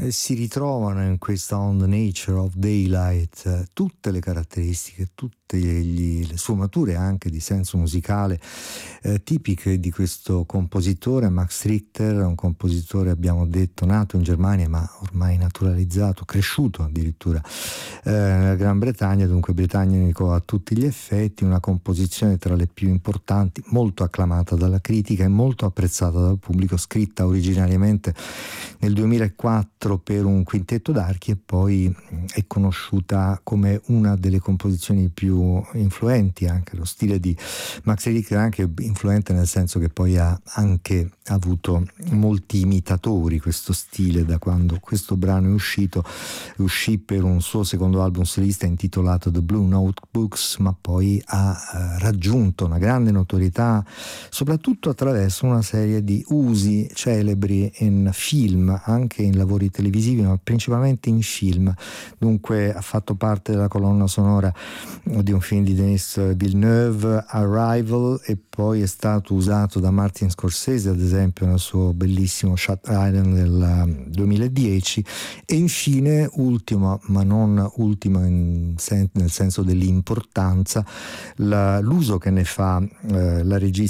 si ritrovano in questa On the Nature of Daylight tutte le caratteristiche, tutte le sfumature anche di senso musicale tipiche di questo compositore. Max Richter, un compositore, abbiamo detto, nato in Germania ma ormai naturalizzato, cresciuto addirittura nella Gran Bretagna, dunque britannico a tutti gli effetti, una composizione tra le più importanti, molto acclamata dalla critica e molto apprezzata dal pubblico, scritta originariamente nel 2004 per un quintetto d'archi e poi è conosciuta come una delle composizioni più influenti. Anche lo stile di Max Richter è anche influente nel senso che poi ha anche avuto molti imitatori questo stile. Da quando questo brano è uscì per un suo secondo album solista intitolato The Blue Notebooks, ma poi ha raggiunto una grande notorietà soprattutto attraverso una serie di usi celebri in film, anche in lavori televisivi, ma principalmente in film. Dunque ha fatto parte della colonna sonora di un film di Denis Villeneuve, Arrival, e poi è stato usato da Martin Scorsese, ad esempio, nel suo bellissimo Shutter Island del 2010. E infine, ultimo, ma non ultimo nel senso dell'importanza, l'uso che ne fa la regista